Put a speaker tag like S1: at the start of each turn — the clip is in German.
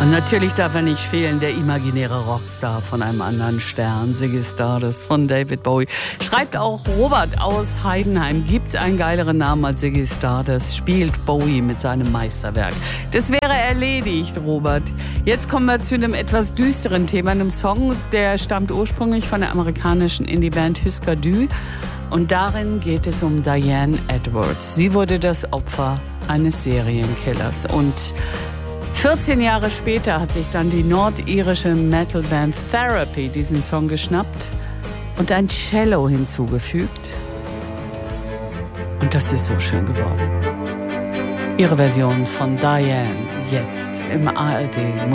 S1: Und natürlich darf er nicht fehlen, der imaginäre Rockstar von einem anderen Stern, Ziggy Stardust von David Bowie. Schreibt auch Robert aus Heidenheim, gibt's einen geileren Namen als Ziggy Stardust, spielt Bowie mit seinem Meisterwerk. Das wäre erledigt, Robert. Jetzt kommen wir zu einem etwas düsteren Thema, einem Song, der stammt ursprünglich von der amerikanischen Indie-Band Husker Du. Und darin geht es um Diane Edwards. Sie wurde das Opfer eines Serienkillers. Und 14 Jahre später hat sich dann die nordirische Metalband Therapy diesen Song geschnappt und ein Cello hinzugefügt. Und das ist so schön geworden. Ihre Version von Diane jetzt im ARD